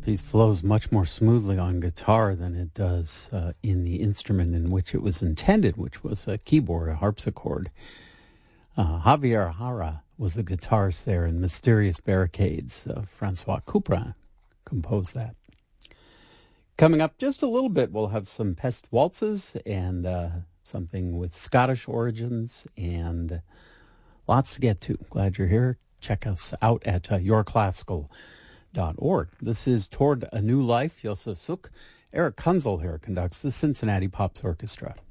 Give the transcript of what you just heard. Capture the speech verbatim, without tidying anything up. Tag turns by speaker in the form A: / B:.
A: piece flows much more smoothly on guitar than it does uh, in the instrument in which it was intended, which was a keyboard, a harpsichord. Uh, Javier Jara was the guitarist there, and Mysterious Barricades. Uh, Francois Couperin composed that. Coming up just a little bit, we'll have some Pest waltzes and uh, something with Scottish origins and lots to get to. Glad you're here. Check us out at uh, your classical dot org. This is Toward a New Life. Josef Suk. Eric Kunzel here conducts the Cincinnati Pops Orchestra.